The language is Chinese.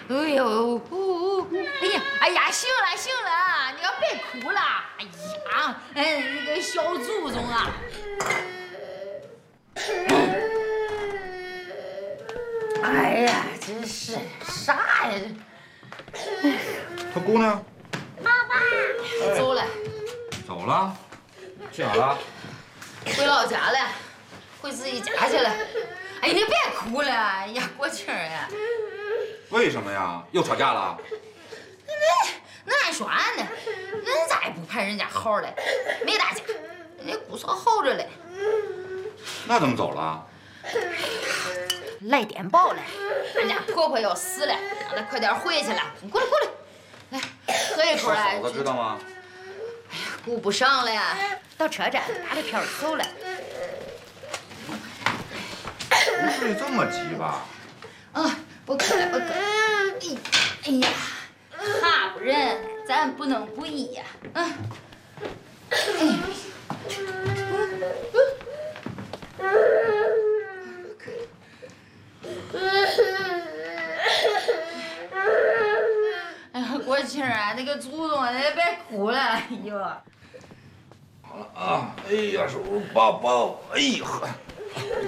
哎呦，哎呀，行了行了，你可别哭了。哎呀，那个小祖宗啊！哎呀，真是啥呀这！ 他姑呢？ 爸爸走了。 走了？去哪儿了？ 回老家了，回自己家去了。哎，你别哭了，哎呀，国庆呀！ 为什么呀？又吵架了？ 那还说俺呢？恁咋也不盼人家好嘞？没打架，人家姑嫂好着嘞。 那怎么走了？ 来电报了，俺家婆婆要死了，让她快点回去了。你过来过来，来喝一口来。 嫂子知道吗？ 哎呀，顾不上了呀，到车站打了票走了。 不至于这么急吧？ 啊，不渴了不渴了。哎呀，哈不人，咱不能不依呀。啊，哎呀，国庆啊，那个祖宗啊，你别哭了，哎呦。 好了啊！哎呀，手抱抱！哎呀呵，